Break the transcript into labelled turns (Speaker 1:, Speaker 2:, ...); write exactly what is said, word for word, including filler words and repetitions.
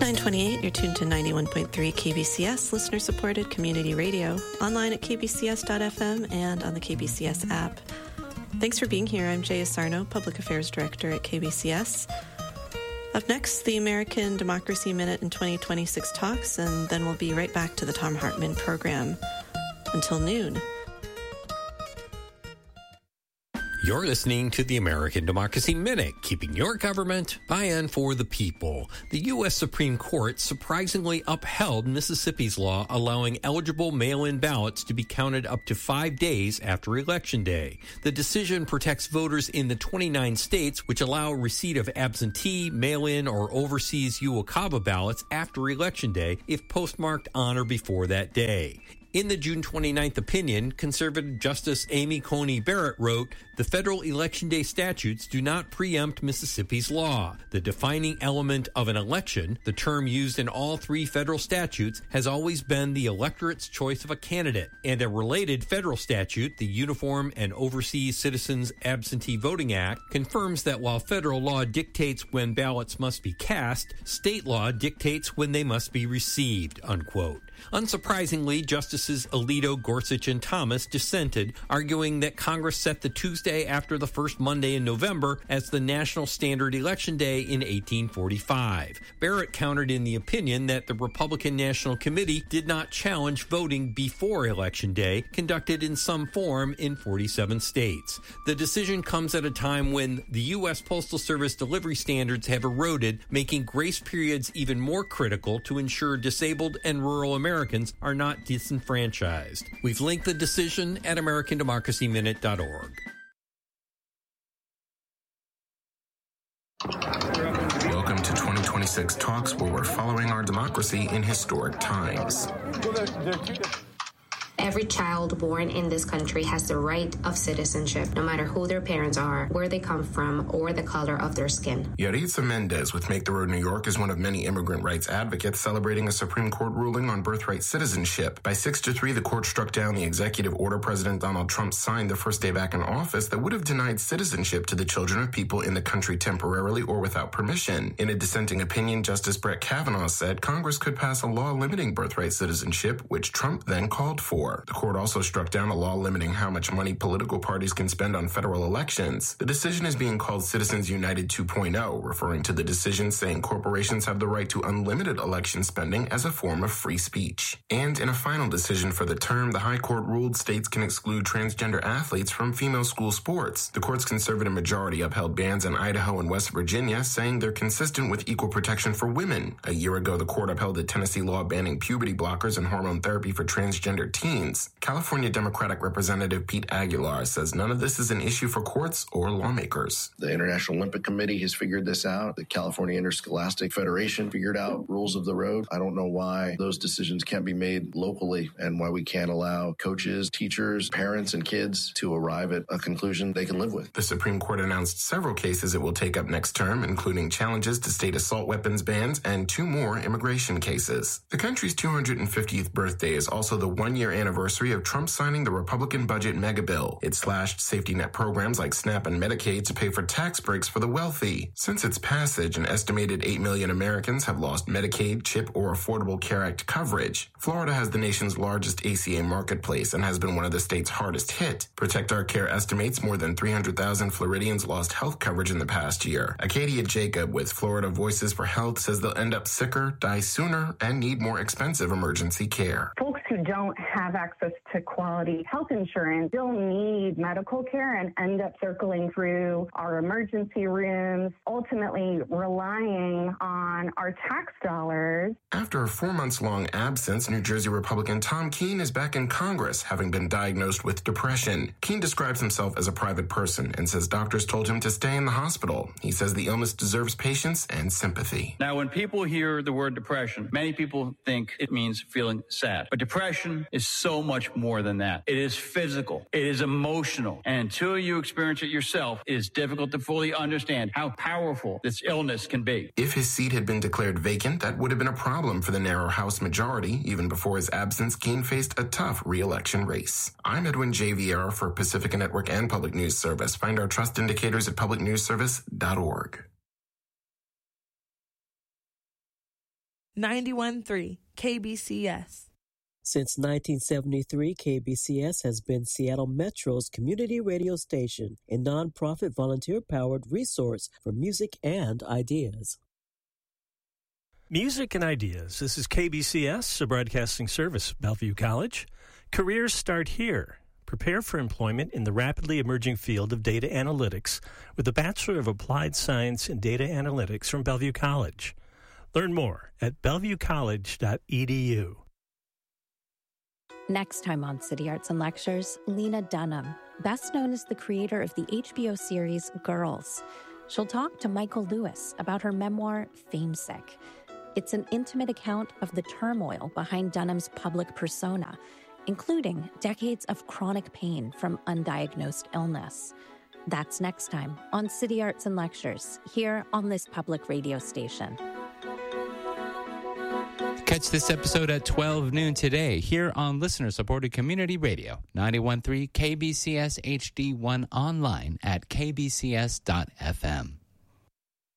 Speaker 1: nine twenty-eight, you're tuned to ninety-one point three K B C S, listener-supported community radio, online at k b c s dot f m and on the K B C S app. Thanks for being here. I'm Jaya Sarno, Public Affairs Director at K B C S. Up next, the American Democracy Minute in twenty twenty-six talks, and then we'll be right back to the Thom Hartmann program. Until noon.
Speaker 2: You're listening to the American Democracy Minute, keeping your government by and for the people. The U S Supreme Court surprisingly upheld Mississippi's law allowing eligible mail-in ballots to be counted up to five days after Election Day. The decision protects voters in the twenty-nine states which allow receipt of absentee, mail-in, or overseas UOCAVA ballots after Election Day if postmarked on or before that day. In the June twenty-ninth opinion, conservative Justice Amy Coney Barrett wrote, "The federal election day statutes do not preempt Mississippi's law. The defining element of an election, the term used in all three federal statutes, has always been the electorate's choice of a candidate." And a related federal statute, the Uniform and Overseas Citizens Absentee Voting Act, confirms that while federal law dictates when ballots must be cast, state law dictates when they must be received, unquote. Unsurprisingly, Justices Alito, Gorsuch, and Thomas dissented, arguing that Congress set the Tuesday after the first Monday in November as the National Standard Election Day in eighteen forty-five. Barrett countered in the opinion that the Republican National Committee did not challenge voting before Election Day, conducted in some form in forty-seven states. The decision comes at a time when the U S Postal Service delivery standards have eroded, making grace periods even more critical to ensure disabled and rural Americans Americans are not disenfranchised. We've linked the decision at american democracy minute dot org.
Speaker 3: Welcome to twenty twenty-six Talks, where we're following our democracy in historic times.
Speaker 4: Every child born in this country has the right of citizenship, no matter who their parents are, where they come from, or the color of their skin.
Speaker 3: Yaritza Mendez with Make the Road New York is one of many immigrant rights advocates celebrating a Supreme Court ruling on birthright citizenship. By six to three, the court struck down the executive order President Donald Trump signed the first day back in office that would have denied citizenship to the children of people in the country temporarily or without permission. In a dissenting opinion, Justice Brett Kavanaugh said Congress could pass a law limiting birthright citizenship, which Trump then called for. The court also struck down a law limiting how much money political parties can spend on federal elections. The decision is being called Citizens United two point oh, referring to the decision saying corporations have the right to unlimited election spending as a form of free speech. And in a final decision for the term, the High Court ruled states can exclude transgender athletes from female school sports. The court's conservative majority upheld bans in Idaho and West Virginia, saying they're consistent with equal protection for women. A year ago, the court upheld a Tennessee law banning puberty blockers and hormone therapy for transgender teens. California Democratic Representative Pete Aguilar says none of this is an issue for courts or lawmakers.
Speaker 5: The International Olympic Committee has figured this out. The California Interscholastic Federation figured out rules of the road. I don't know why those decisions can't be made locally and why we can't allow coaches, teachers, parents, and kids to arrive at a conclusion they can live with.
Speaker 3: The Supreme Court announced several cases it will take up next term, including challenges to state assault weapons bans and two more immigration cases. The country's two hundred fiftieth birthday is also the one-year anniversary of Trump signing the Republican budget megabill. It slashed safety net programs like SNAP and Medicaid to pay for tax breaks for the wealthy. Since its passage, an estimated eight million Americans have lost Medicaid, CHIP, or Affordable Care Act coverage. Florida has the nation's largest A C A marketplace and has been one of the state's hardest hit. Protect Our Care estimates more than three hundred thousand Floridians lost health coverage in the past year. Acadia Jacob with Florida Voices for Health says they'll end up sicker, die sooner, and need more expensive emergency care.
Speaker 6: Folks who don't have access to quality health insurance still need medical care and end up circling through our emergency rooms, ultimately relying on our tax dollars.
Speaker 3: After a four months long absence, New Jersey Republican Tom Keene is back in Congress, having been diagnosed with depression. Keene describes himself as a private person and says doctors told him to stay in the hospital. He says the illness deserves patience and sympathy.
Speaker 7: Now, when people hear the word depression, many people think it means feeling sad. But depression is so much more than that. It is physical. It is emotional. And until you experience it yourself, it is difficult to fully understand how powerful this illness can be.
Speaker 3: If his seat had been declared vacant, that would have been a problem for the narrow House majority. Even before his absence, Keene faced a tough re-election race. I'm Edwin J. Vieira for Pacifica Network and Public News Service. Find our trust indicators at public news service dot org.
Speaker 8: ninety-one point three K B C S.
Speaker 9: Since nineteen seventy-three, K B C S has been Seattle Metro's community radio station, a nonprofit volunteer-powered resource for music and ideas.
Speaker 10: Music and ideas. This is K B C S, a broadcasting service of Bellevue College. Careers start here. Prepare for employment in the rapidly emerging field of data analytics with a Bachelor of Applied Science in Data Analytics from Bellevue College. Learn more at bellevue college dot e d u.
Speaker 11: Next time on City Arts and Lectures, Lena Dunham, best known as the creator of the H B O series Girls. She'll talk to Michael Lewis about her memoir, Famesick. It's an intimate account of the turmoil behind Dunham's public persona, including decades of chronic pain from undiagnosed illness. That's next time on City Arts and Lectures, here on this public radio station.
Speaker 12: Catch this episode at twelve noon today here on listener-supported community radio, ninety-one point three K B C S H D one online at k b c s dot f m.